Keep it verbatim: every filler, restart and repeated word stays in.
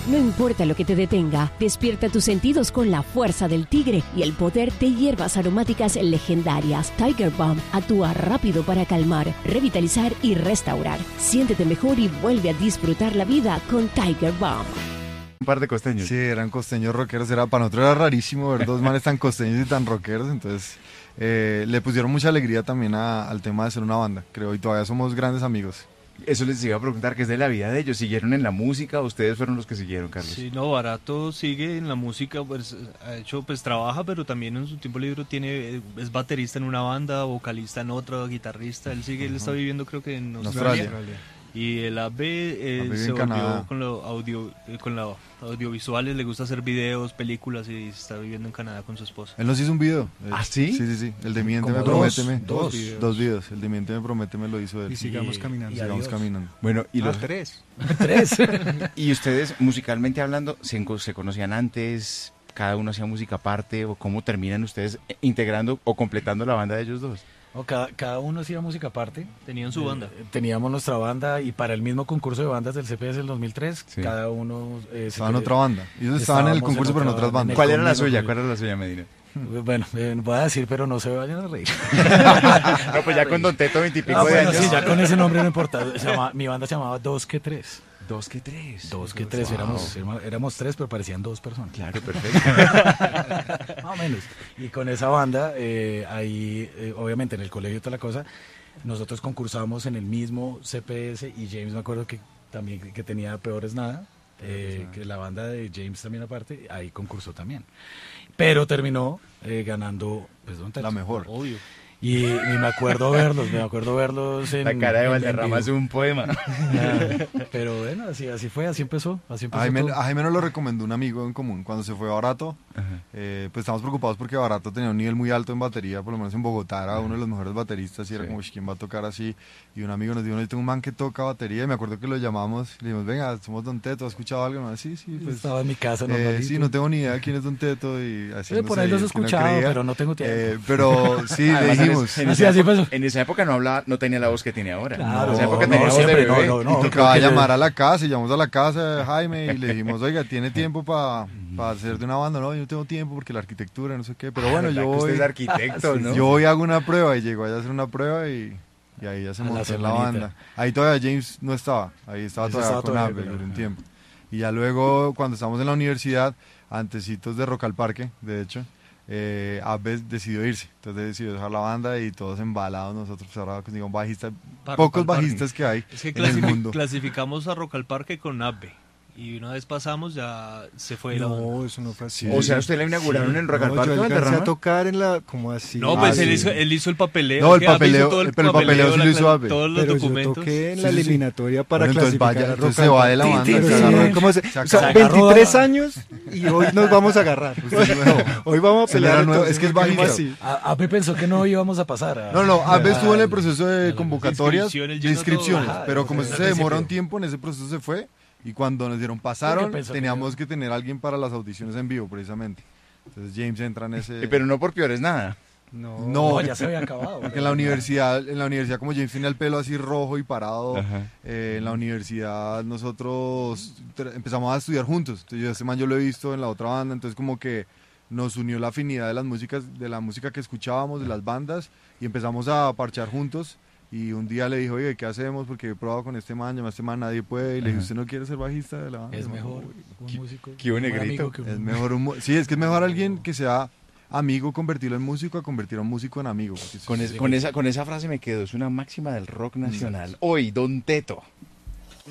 No importa lo que te detenga, despierta tus sentidos con la fuerza del tigre y el poder de hierbas aromáticas legendarias. Tiger Balm actúa rápido para calmar, revitalizar y restaurar. Siéntete mejor y vuelve a disfrutar la vida con Tiger Balm. Un par de costeños. Sí, eran costeños rockeros, era, para nosotros era rarísimo ver dos manes tan costeños y tan rockeros, entonces eh, le pusieron mucha alegría también a, al tema de ser una banda, creo, y todavía somos grandes amigos. Eso les iba a preguntar, ¿qué es de la vida de ellos? ¿Siguieron en la música o ustedes fueron los que siguieron, Carlos? Sí, no, Barato sigue en la música, pues ha hecho, pues trabaja, pero también en su tiempo libre tiene, es baterista en una banda, vocalista en otra, guitarrista, él sigue, uh-huh. él está viviendo creo que en Australia. Australia. Y el A B eh, se volvió con lo audio, eh, con los audiovisuales, le gusta hacer videos, películas y está viviendo en Canadá con su esposa. Él nos hizo un video. ¿Ah, sí? Sí, sí, sí. El de Miénteme, dos, Prométeme. Dos, videos. Dos videos. El de Miénteme, Prométeme lo hizo él. Y sigamos y, caminando. Y sigamos caminando. Bueno, y los ah, tres. Tres. Y ustedes, musicalmente hablando, ¿se, se conocían antes? ¿Cada uno hacía música aparte? ¿O cómo terminan ustedes integrando o completando la banda de ellos dos? No, cada, cada uno hacía música aparte. Tenían su banda. Eh, teníamos nuestra banda y para el mismo concurso de bandas del C P S del dos mil tres, sí. cada uno... Eh, estaba en otra banda. Ellos estaban en el concurso, en pero en otras bandas. ¿Cuál era la suya? ¿Cuál era la suya, Medina? Bueno, eh, voy a decir, pero no se vayan a reír. No, pues ya con Don Teto veintipico ah, de bueno, años. Sí, ya con ese nombre no importa. Se llama, mi banda se llamaba Dos que Tres. Dos que tres. Dos que tres, wow. éramos, éramos tres, pero parecían dos personas. Claro, perfecto. Más o menos. Y con esa banda, eh, ahí, eh, obviamente en el colegio y toda la cosa, nosotros concursamos en el mismo C P S y James me acuerdo que también que tenía Peores Nada, eh, que la banda de James también aparte, ahí concursó también. Pero terminó eh, ganando pues, Don Teto. La mejor. Obvio. Y, y me acuerdo verlos, me acuerdo verlos en... La cara de Valderrama es un poema. Ya, pero bueno, así, así fue, así empezó. Así empezó a, Jaime, a Jaime nos lo recomendó un amigo en común. Cuando se fue a Barato, eh, pues estamos preocupados porque Barato tenía un nivel muy alto en batería, por lo menos en Bogotá era uno de los mejores bateristas y era sí. como, ¿quién va a tocar así? Y un amigo nos dijo, no, yo tengo un man que toca batería y me acuerdo que lo llamamos, le dijimos, venga, somos Don Teto, ¿has escuchado algo? No, sí, sí. Pues, estaba en mi casa, eh, sí, no tengo ni idea quién es Don Teto y así. Oye, por ahí los he escuchado, no pero no tengo tiempo. Eh, pero sí, le dijimos. En, en, así, así época, en esa época no hablaba, no tenía la voz que tiene ahora. Claro, en esa época no, tenía no, voz siempre, de bebé. No, no, no, y tocaba llamar le... a la casa y llamamos a la casa de Jaime y le dijimos, oiga, ¿tiene tiempo para pa hacer de una banda? No, yo no tengo tiempo porque la arquitectura, no sé qué, pero bueno, yo voy, usted es arquitecto, ¿no? Yo voy a hago una prueba y llegó allá a hacer una prueba y, y ahí ya se montó en la banda. Ahí todavía James no estaba, ahí estaba todavía estaba con Abe por un tiempo. Y ya luego, cuando estábamos en la universidad, antecitos de Rock al Parque, de hecho, eh, Abe decidió irse, entonces decidió dejar la banda y todos embalados nosotros, pues ahora digamos bajistas, pocos bajistas que hay es que en el mundo. Clasificamos a Rock al Parque con Abe. Y una vez pasamos, ya se fue no, la banda. No, eso no fue así. O sea, ¿usted la inauguraron sí. en Rock al no, Parque? Yo alcancé a tocar en la... como así. No, pues ah, él, sí. hizo, él hizo el papeleo. No, el papeleo, todo el pero el papeleo, papeleo sí lo hizo Abe. Todos los pero documentos. Yo toqué en sí, la sí, eliminatoria para bueno, clasificar. Entonces, vaya, entonces se va de la banda. Sí, sí, sí. ¿Cómo se, se o sea, veintitrés años y hoy nos vamos a agarrar. Hoy vamos a pelear. Nuevo, es que es bajito. Abe pensó que no íbamos a pasar. A... No, no, Abe estuvo en el proceso de convocatorias, de inscripciones, pero como eso se demora un tiempo, en ese proceso se fue. Y cuando nos dieron pasaron, teníamos que, que tener a alguien para las audiciones en vivo, precisamente. Entonces James entra en ese... Pero no por Peores Nada. No, no, no ya se había acabado. Porque en la universidad, en la universidad como James tenía el pelo así rojo y parado, eh, en la universidad nosotros empezamos a estudiar juntos. Entonces yo, este man yo lo he visto en la otra banda, entonces como que nos unió la afinidad de las músicas, de la música que escuchábamos, de las bandas, y empezamos a parchar juntos. Y un día le dijo, oye, ¿qué hacemos? Porque he probado con este man, llamé a este man, nadie puede. Y le dije, ¿usted no quiere ser bajista de la banda? Es mejor un músico. Qué buen negrito. Que un... Es mejor un... Sí, es que es mejor alguien que sea amigo, convertirlo en músico, a convertir a un músico en amigo. Con, es, con, esa, con esa frase me quedo, es una máxima del rock nacional. Hoy, Don Teto,